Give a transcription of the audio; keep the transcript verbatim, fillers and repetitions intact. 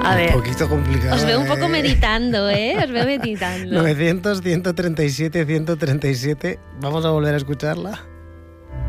A ver, un poquito complicado. os veo un poco ¿eh? meditando, ¿eh? Os veo meditando. novecientos, ciento treinta y siete, ciento treinta y siete. Vamos a volver a escucharla.